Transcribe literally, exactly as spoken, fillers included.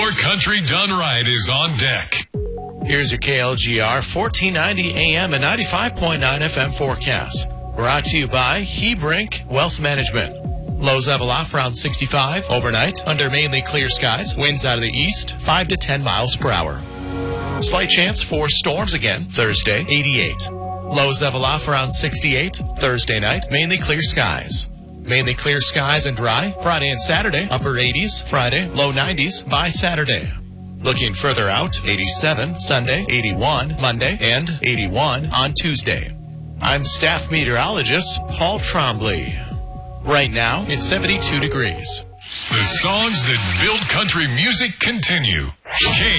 More country done right is on deck. Here's your K L G R fourteen ninety A M and ninety-five point nine F M forecast. Brought to you by Hebrink Wealth Management. Lows level off around sixty-five overnight under mainly clear skies. Winds out of the east, five to ten miles per hour. Slight chance for storms again Thursday, eighty-eight. Lows level off around sixty-eight Thursday night, mainly clear skies. Mainly clear skies and dry Friday and Saturday, upper eighties Friday, low nineties by Saturday. Looking further out, eighty-seven Sunday, eighty-one Monday, and eighty-one on Tuesday. I'm staff meteorologist Paul Trombley. Right now, it's seventy-two degrees. The songs that build country music continue. K